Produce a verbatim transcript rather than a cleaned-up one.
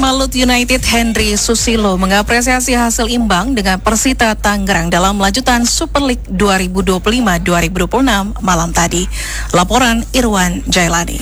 Malut United Henry Susilo mengapresiasi hasil imbang dengan Persita Tangerang dalam lanjutan Super League dua ribu dua puluh lima dua ribu dua puluh enam malam tadi. Laporan Irwan Jailani.